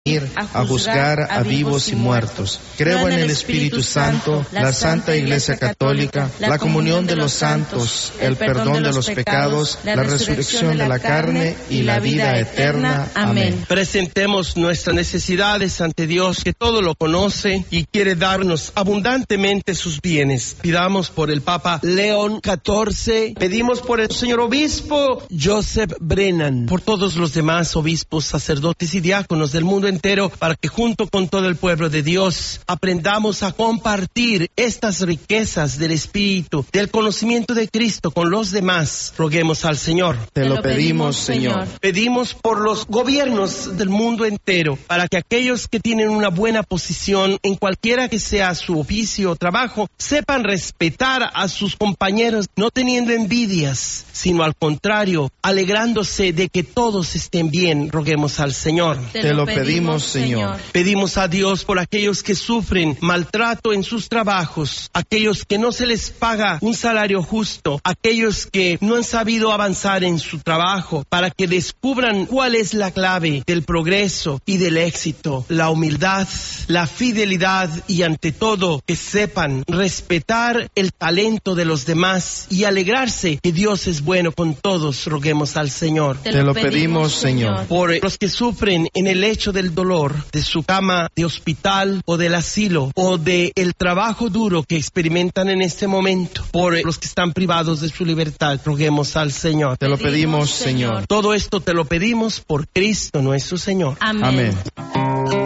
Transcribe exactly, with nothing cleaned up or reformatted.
a juzgar a vivos y muertos. Creo en el Espíritu Santo, la Santa Iglesia Católica, la comunión de los santos, el perdón de los pecados, la resurrección de la carne y la vida eterna. Amén. Presentemos nuestras necesidades ante Dios, que todo lo conoce y quiere darnos abundantemente sus bienes. Pidamos por el Papa León catorce, pedimos por el señor obispo Joseph Brennan, por todos los demás obispos, sacerdotes y diáconos del mundo entero, para que junto con todo el pueblo de Dios aprendamos a compartir estas riquezas del Espíritu, del conocimiento de Cristo con los demás. Roguemos al Señor. Te lo pedimos, Señor. Pedimos por los gobiernos del mundo entero, para que aquellos que tienen una buena posición en cualquiera que sea su oficio o trabajo, sepan respetar a sus compañeros, no teniendo envidias, sino al contrario, alegrándose de que todos estén bien. Roguemos al Señor. Te lo pedimos, Señor. Pedimos a Dios por aquellos que sufren maltrato en sus trabajos, aquellos que no se les paga un salario justo, aquellos que no han sabido avanzar en su trabajo, para que descubran cuál es la clave del progreso y del éxito: la humildad, la fidelidad y, ante todo, que sepan respetar el talento de los demás y alegrarse que Dios es bueno con todos. Roguemos al Señor. Te lo pedimos, Señor. Por los que sufren en el lecho del dolor, de su cama de hospital o del asilo, o de el trabajo duro que experimentan en este momento, por los que están privados de su libertad, roguemos al Señor. Te lo pedimos, Señor. Todo esto te lo pedimos por Cristo nuestro Señor. Amén. Amén.